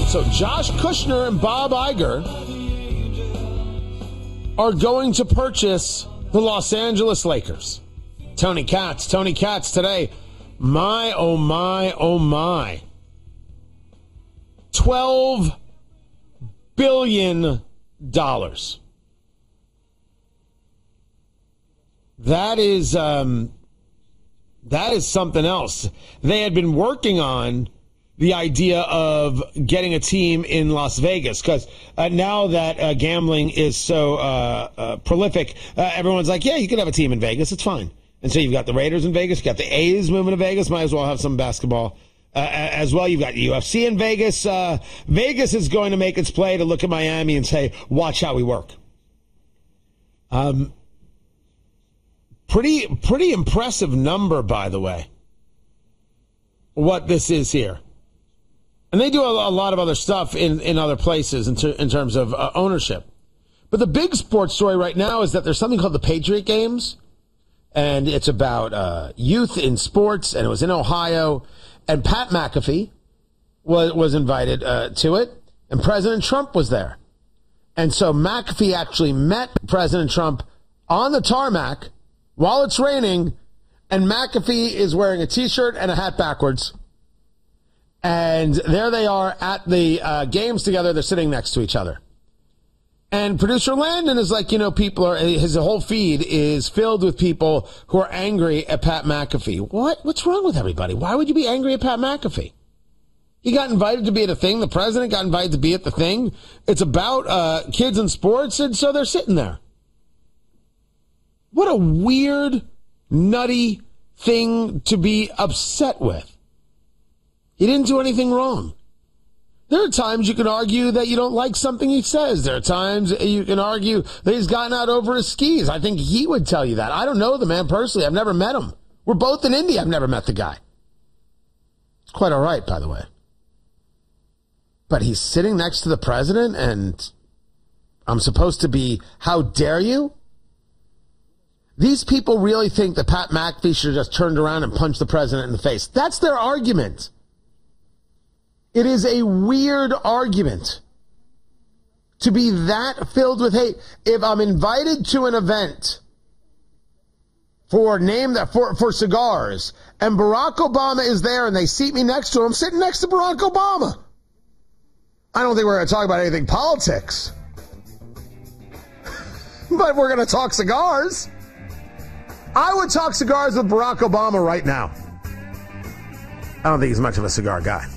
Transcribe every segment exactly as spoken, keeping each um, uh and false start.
So Josh Kushner and Bob Iger are going to purchase the Los Angeles Lakers. Tony Katz. Tony Katz today. My, oh my, oh my. twelve billion dollars. That is, um, that is something else. They had been working on the idea of getting a team in Las Vegas because uh, now that uh, gambling is so uh, uh, prolific, uh, everyone's like, yeah, you could have a team in Vegas. It's fine. And so you've got the Raiders in Vegas. You've got the A's moving to Vegas. Might as well have some basketball uh, as well. You've got U F C in Vegas. Uh, Vegas is going to make its play to look at Miami and say, watch how we work. Um, pretty, pretty impressive number, by the way, what this is here. And they do a, a lot of other stuff in, in other places in, ter, in terms of uh, ownership. But the big sports story right now is that there's something called the Patriot Games. And it's about uh, youth in sports. And it was in Ohio. And Pat McAfee was, was invited uh, to it. And President Trump was there. And so McAfee actually met President Trump on the tarmac while it's raining. And McAfee is wearing a T-shirt and a hat backwards. And there they are at the uh, games together. They're sitting next to each other. And producer Landon is like, you know, people are, his whole feed is filled with people who are angry at Pat McAfee. What? What's wrong with everybody? Why would you be angry at Pat McAfee? He got invited to be at a thing. The president got invited to be at the thing. It's about uh, kids in sports, and so they're sitting there. What a weird, nutty thing to be upset with. He didn't do anything wrong. There are times you can argue that you don't like something he says. There are times you can argue that he's gotten out over his skis. I think he would tell you that. I don't know the man personally. I've never met him. We're both in India. I've never met the guy. It's quite all right, by the way. But he's sitting next to the president, and I'm supposed to be, how dare you? These people really think that Pat McAfee should have just turned around and punched the president in the face. That's their argument. It is a weird argument to be that filled with hate. If I'm invited to an event for name that for, for cigars and Barack Obama is there and they seat me next to him, I'm sitting next to Barack Obama. I don't think we're going to talk about anything politics, but we're going to talk cigars. I would talk cigars with Barack Obama right now. I don't think he's much of a cigar guy.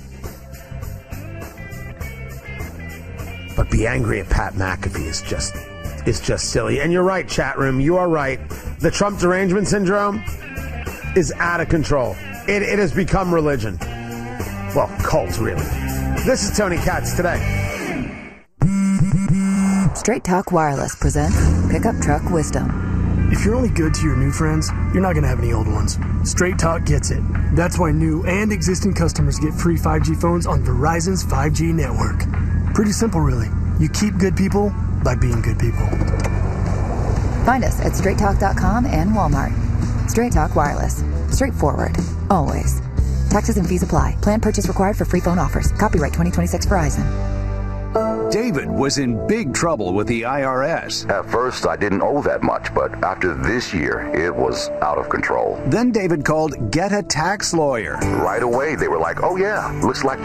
But be angry at Pat McAfee is just, is just silly. And you're right, chat room. You are right. The Trump derangement syndrome is out of control. It, it has become religion. Well, cult, really. This is Tony Katz today. Straight Talk Wireless presents Pickup Truck Wisdom. If you're only good to your new friends, you're not going to have any old ones. Straight Talk gets it. That's why new and existing customers get free five G phones on Verizon's five G network. Pretty simple, really. You keep good people by being good people. Find us at straight talk dot com and Walmart. Straight Talk Wireless. Straightforward. Always. Taxes and fees apply. Plan purchase required for free phone offers. Copyright twenty twenty-six Verizon. David was in big trouble with the I R S. At first, I didn't owe that much, but after this year, it was out of control. Then David called Get a Tax Lawyer. Right away, they were like, oh yeah, looks like